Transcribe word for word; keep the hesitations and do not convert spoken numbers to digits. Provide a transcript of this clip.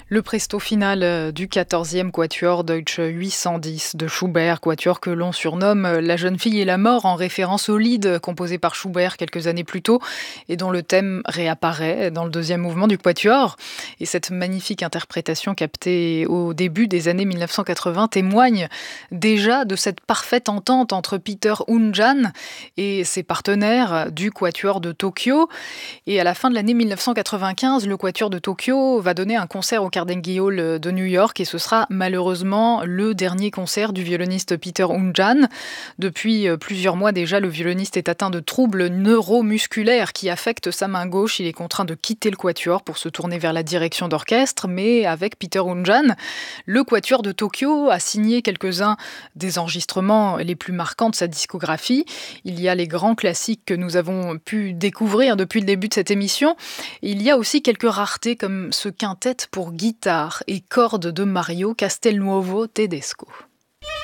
Le presto final euh, du quatorzième quatuor Deutsche huit cent dix de Schubert, quatuor que l'on surnomme euh, La jeune fille et la mort en référence au Lied composé par Schubert quelques années plus tôt et dont le thème réapparaît dans le deuxième mouvement du quatuor. Et cette magnifique interprétation captée au début des années mille neuf cent quatre-vingts témoigne déjà de cette parfaite entente entre Peter Unjan et ses partenaires du quatuor de Tokyo. Et à la fin de l'année mille neuf cent quatre-vingt-quinze, le Quatuor de Tokyo va donner un concert au Carnegie Hall de New York et ce sera malheureusement le dernier concert du violoniste Peter Unjan. Depuis plusieurs mois déjà, le violoniste est atteint de troubles neuromusculaires qui affectent sa main gauche. Il est contraint de quitter le Quatuor pour se tourner vers la direction d'orchestre, mais avec Peter Unjan, le Quatuor de Tokyo a signé quelques-uns des enregistrements les plus marquants de sa discographie. Il y a les grands classiques que nous avons pu découvrir depuis le début de cette émission. Il y a aussi quelques raretés comme ce quintet pour guitare et cordes de Mario Castelnuovo Tedesco.